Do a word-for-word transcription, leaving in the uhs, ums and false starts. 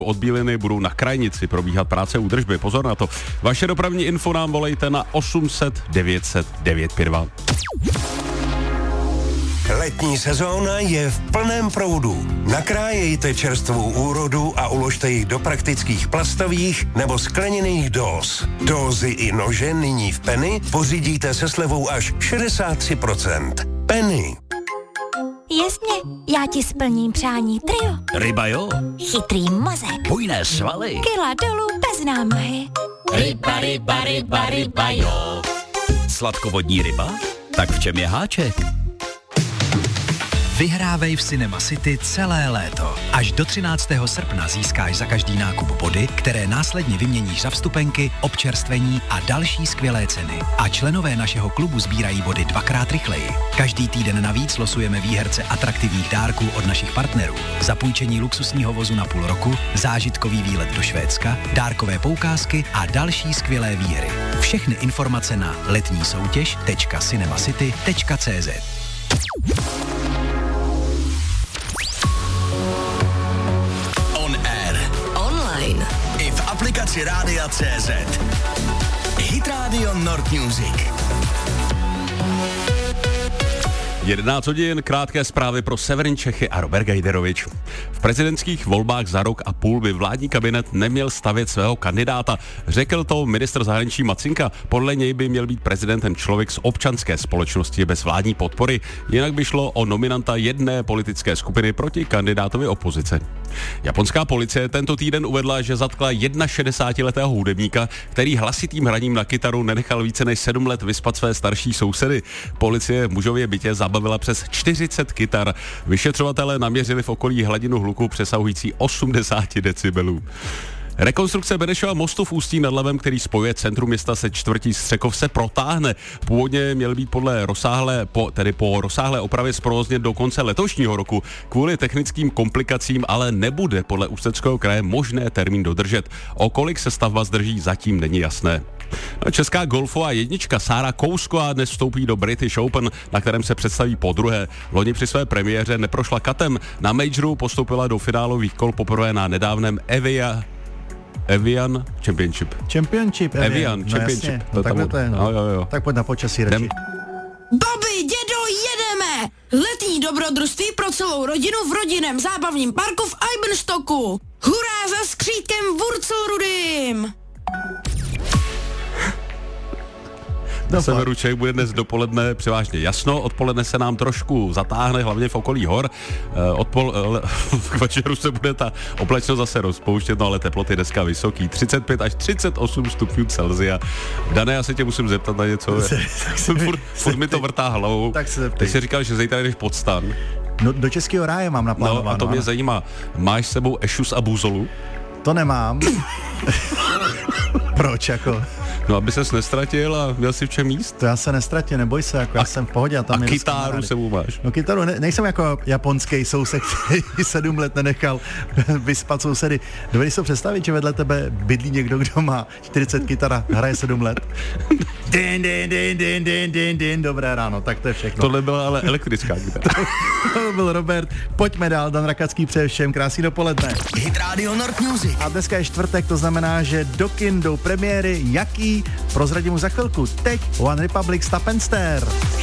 Od Bíliny budou na Krajnici probíhat práce údržby. Pozor na to. Vaše dopravní info nám volejte na osm set devět set devět pět dva. Letní sezóna je v plném proudu. Nakrájejte čerstvou úrodu a uložte ji do praktických plastových nebo skleněných dóz. Dózy i nože nyní v Penny pořídíte se slevou až šedesát tři procent. Penny. Jasně, já ti splním přání trio. Ryba jo. Chytrý mozek. Bujné svaly. Kila dolů bez námahy. Ryba, ryba, ryba, ryba jo. Sladkovodní ryba? Tak v čem je háček? Vyhrávej v Cinema City celé léto. Až do třináctého srpna získáš za každý nákup body, které následně vyměníš za vstupenky, občerstvení a další skvělé ceny. A členové našeho klubu sbírají body dvakrát rychleji. Každý týden navíc losujeme výherce atraktivních dárků od našich partnerů. Zapůjčení luxusního vozu na půl roku, zážitkový výlet do Švédska, dárkové poukázky a další skvělé výhry. Všechny informace na letní soutěž tečka cinemacity tečka cé zet. I v aplikaci Rádia C Z. Hit Radio Nord Music. jedenáct hodin, krátké zprávy pro Severin Čechy a Robert Gajderovič. V prezidentských volbách za rok a půl by vládní kabinet neměl stavět svého kandidáta. Řekl to ministr zahraničí Macinka. Podle něj by měl být prezidentem člověk z občanské společnosti bez vládní podpory. Jinak by šlo o nominanta jedné politické skupiny proti kandidátovi opozice. Japonská policie tento týden uvedla, že zatkla šedesátiletého hudebníka, který hlasitým hraním na kytaru nenechal více než sedm let vyspat své starší sousedy. Policie v mužově bytě zabavila přes čtyřicet kytar. Vyšetřovatelé naměřili v okolí hladinu hluku přesahující osmdesát decibelů. Rekonstrukce Benešova mostu v Ústí nad Labem, který spojuje centrum města se čtvrtí Střekov, se protáhne. Původně měl být podle rozsáhlé, po, tedy po rozsáhlé opravě zprovozněn do konce letošního roku. Kvůli technickým komplikacím ale nebude podle Ústeckého kraje možné termín dodržet. O kolik se stavba zdrží, zatím není jasné. Česká golfová jednička Sára Kousková dnes vstoupí do British Open, na kterém se představí podruhé. Loni při své premiéře neprošla katem. Na majoru postoupila do finálových kol poprvé na nedávném Evia Evian Championship. Championship, Evian, Evian no Championship. Jasně, To no, takhle to je, no. Jo, jo, jo. Tak pojď na počasí radši. Babi, dědo, jedeme! Letní dobrodružství pro celou rodinu v rodinném zábavním parku v Eibenstocku. Hurá za skřítkem Wurzelrudym! Na severu Čech bude dnes dopoledne převážně jasno, odpoledne se nám trošku zatáhne, hlavně v okolí hor. Odpol, k večeru se bude ta oblačnost zase rozpouštět, no ale teploty dneska vysoký, třicet pět až třicet osm stupňů Celsia. Dané, já se tě musím zeptat na něco. furt, furt mi to vrtá hlavou. Tak se Ty jsi říkal, že zítra jdeš pod stan. No, do Českého ráje mám naplánováno. No a to mě zajímá, máš s sebou ešus a buzolu? To nemám. Proč jako? No, aby ses nestratil a měl si v čem jíst. To já se nestratím, neboj se, jako já jsem v pohodě. A, tam a kytáru sebou máš? No kytaru, ne, nejsem jako japonský soused, který sedm let nenechal vyspat sousedy. Dovedeš si představit, že vedle tebe bydlí někdo, kdo má čtyřicet kytar a hraje sedm let? Din, din, din, din, din, din, din, dobré ráno, tak to je všechno. Tohle byla ale elektrická kytara. To byl Robert, pojďme dál, Dan Rakacký přeje všem krásný dopoledne. Hit Radio Nord Music. A dneska je čtvrtek, to znamená, že do kin jdou premiéry, jaký? Prozradím mu za chvilku. Teď One Republic Stop and Stare.